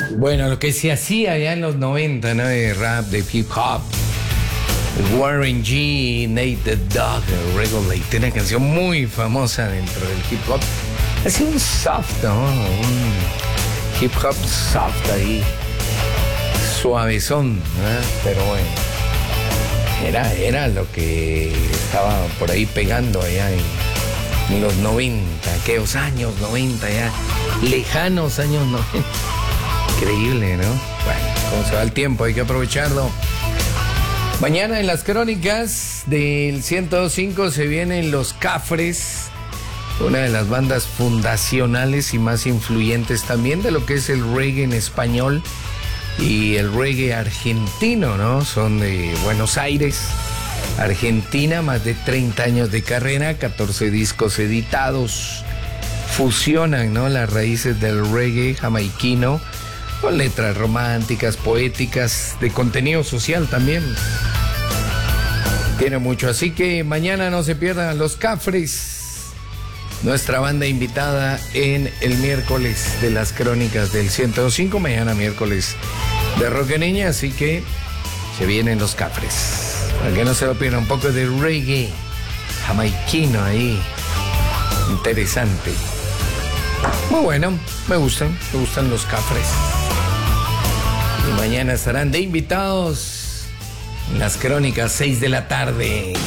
Bueno, lo que se hacía ya en los 90, ¿no? De rap, de hip hop. Warren G, Nate the Dog, Regulate, una canción muy famosa dentro del hip hop. Así un soft, ¿no? Un hip hop soft ahí, suavezón, ¿no? Pero bueno, era lo que estaba por ahí pegando allá en los 90, aquellos años 90 ya, lejanos años 90. Increíble, ¿no? Bueno, como se va el tiempo, hay que aprovecharlo. Mañana en las crónicas del 105 se vienen Los Cafres, una de las bandas fundacionales y más influyentes también de lo que es el reggae en español y el reggae argentino, ¿no? Son de Buenos Aires, Argentina, más de 30 años de carrera, 14 discos editados. Fusionan, ¿no?, las raíces del reggae jamaiquino con letras románticas, poéticas, de contenido social también. Tiene mucho, así que mañana no se pierdan Los Cafres, nuestra banda invitada en el miércoles de las crónicas del 105, mañana miércoles de Rock en Niña, así que se vienen Los Cafres. Para que no se lo pierdan, un poco de reggae jamaiquino ahí, interesante. Muy bueno, me gustan Los Cafres. Y mañana estarán de invitados en las crónicas 6 de la tarde.